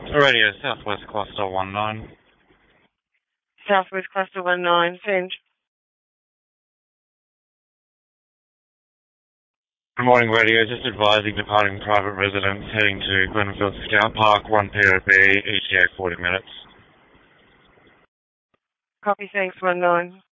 Radio Southwest Cluster 19. Southwest Cluster 19, send. Good morning, Radio. Just advising departing private residents heading to Glenfield Scout Park, 1 POB, ETA 40 minutes. Copy, thanks, 19.